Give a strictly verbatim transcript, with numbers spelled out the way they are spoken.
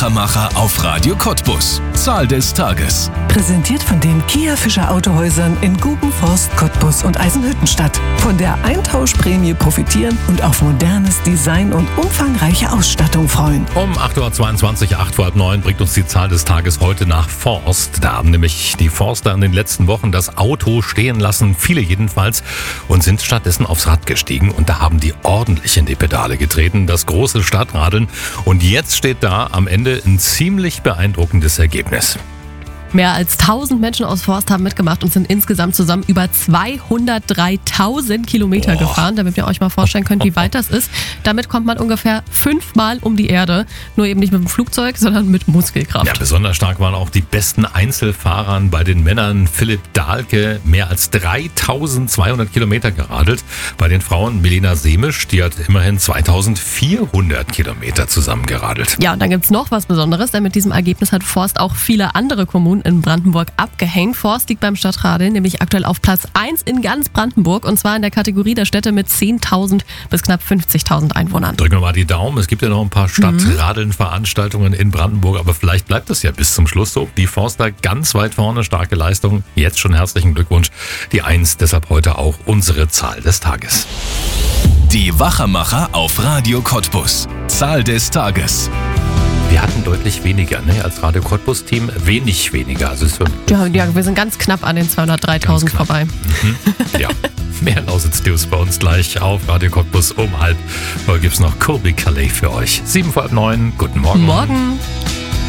Wachamacher auf Radio Cottbus. Zahl des Tages. Präsentiert von den Kia Fischer Autohäusern in Guben, Forst, Cottbus und Eisenhüttenstadt. Von der Eintauschprämie profitieren und auf modernes Design und umfangreiche Ausstattung freuen. Um acht Uhr zweiundzwanzig, acht vor halb neun bringt uns die Zahl des Tages heute nach Forst. Da haben nämlich die Forster in den letzten Wochen das Auto stehen lassen, viele jedenfalls, und sind stattdessen aufs Rad gestiegen. Und da haben die ordentlich in die Pedale getreten, das große Stadtradeln. Und jetzt steht da am Ende ein ziemlich beeindruckendes Ergebnis. Mehr als tausend Menschen aus Forst haben mitgemacht und sind insgesamt zusammen über zweihundertdreitausend Kilometer Boah. gefahren, damit ihr euch mal vorstellen könnt, wie weit das ist. Damit kommt man ungefähr fünfmal um die Erde, nur eben nicht mit dem Flugzeug, sondern mit Muskelkraft. Ja, besonders stark waren auch die besten Einzelfahrer bei den Männern. Philipp Dahlke, mehr als dreitausendzweihundert Kilometer geradelt. Bei den Frauen Milena Semisch, die hat immerhin zweitausendvierhundert Kilometer zusammengeradelt. Ja, und dann gibt's noch was Besonderes, denn mit diesem Ergebnis hat Forst auch viele andere Kommunen in Brandenburg abgehängt. Forst liegt beim Stadtradeln nämlich aktuell auf Platz eins in ganz Brandenburg, und zwar in der Kategorie der Städte mit zehntausend bis knapp fünfzigtausend Einwohnern. Drücken wir mal die Daumen. Es gibt ja noch ein paar Stadtradeln-Veranstaltungen in Brandenburg, aber vielleicht bleibt das ja bis zum Schluss so. Die Forster ganz weit vorne, starke Leistung. Jetzt schon herzlichen Glückwunsch. Die eins, deshalb heute auch unsere Zahl des Tages. Die Wachamacher auf Radio Cottbus. Zahl des Tages. Wir hatten deutlich weniger, ne, als Radio Cottbus-Team. Wenig weniger. Also es wird Ja, ja, wir sind ganz knapp an den zweihundertdreitausend Ganz knapp. vorbei. Mhm. Ja, mehr Lausitz-News bei uns gleich auf Radio Cottbus um halb. Heute gibt es noch Colby Calais für euch. Sieben vor halb neun. Guten Morgen. Morgen.